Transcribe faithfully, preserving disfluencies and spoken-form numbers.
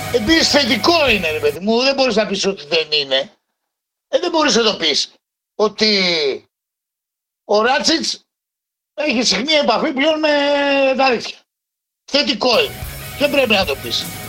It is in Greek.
Επίσης θετικό είναι, ρε παιδί μου, δεν μπορείς να πεις ότι δεν είναι. Ε, δεν μπορείς να το πεις ότι ο Ράτσιτς έχει συχνή επαφή πλέον με τα δίχτυα. Θετικό είναι. Δεν πρέπει να το πεις.